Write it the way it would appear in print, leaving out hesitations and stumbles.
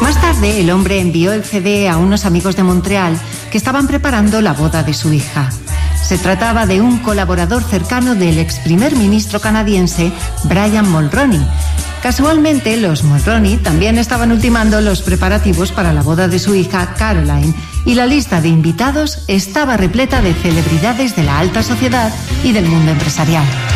Más tarde, el hombre envió el CD a unos amigos de Montreal que estaban preparando la boda de su hija. Se trataba de un colaborador cercano del ex primer ministro canadiense Brian Mulroney. Casualmente, los Mulroney también estaban ultimando los preparativos para la boda de su hija Caroline, y la lista de invitados estaba repleta de celebridades de la alta sociedad y del mundo empresarial.